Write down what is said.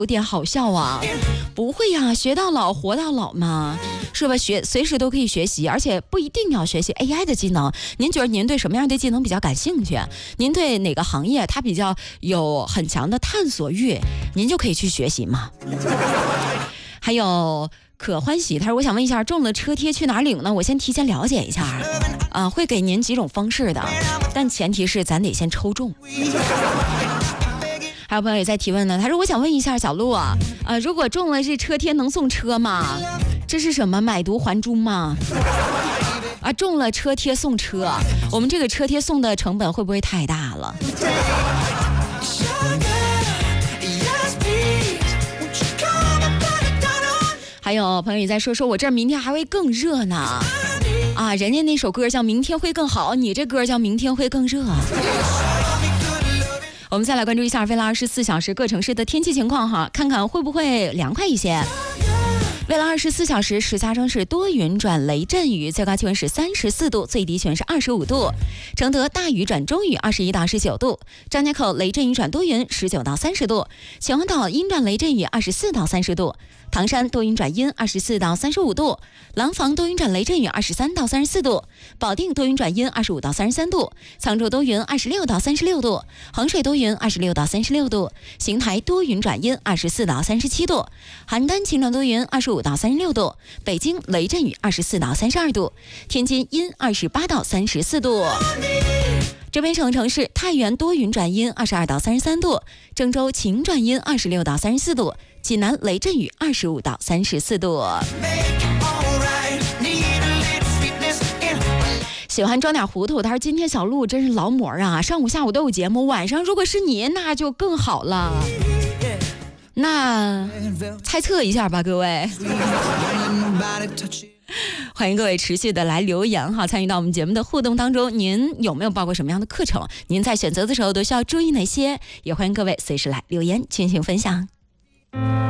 有点好笑啊。不会呀，学到老活到老嘛，是吧？随时都可以学习，而且不一定要学习 AI 的技能。您觉得您对什么样的技能比较感兴趣？您对哪个行业它比较有很强的探索欲，您就可以去学习嘛。还有可欢喜，他说我想问一下，中了车贴去哪儿领呢？我先提前了解一下会给您几种方式的，但前提是咱得先抽中。还有朋友也在提问呢，他说我想问一下小鹿如果中了这车贴能送车吗？这是什么买椟还珠吗？中了车贴送车，我们这个车贴送的成本会不会太大了？还有朋友也在说我这儿明天还会更热呢人家那首歌叫明天会更好，你这歌叫明天会更热。我们再来关注一下未来24小时各城市的天气情况看看会不会凉快一些。未来24小时，石家庄市多云转雷阵雨，最高气温是34度，最低气温是25度；承德大雨转中雨，21到19度；张家口雷阵雨转多云，19到30度；秦皇岛阴转雷阵雨，24到30度；唐山多云转阴，24到35度；廊坊多云转雷阵雨，23到34度；保定多云转阴，25到33度；沧州多云，26到36度；衡水多云，26到36度；邢台多云转阴，24到37度；邯郸晴转多云，25到36度；北京雷阵雨，24到32度；天津阴28到34度。周边城市太原多云转阴，22到33度；郑州晴转阴，26到34度；济南雷阵雨，25到34度。喜欢装点糊涂，他说今天小鹿真是劳模上午下午都有节目，晚上如果是你那就更好了。那猜测一下吧，各位。欢迎各位持续的来留言参与到我们节目的互动当中。您有没有报过什么样的课程？您在选择的时候都需要注意哪些？也欢迎各位随时来留言进行分享。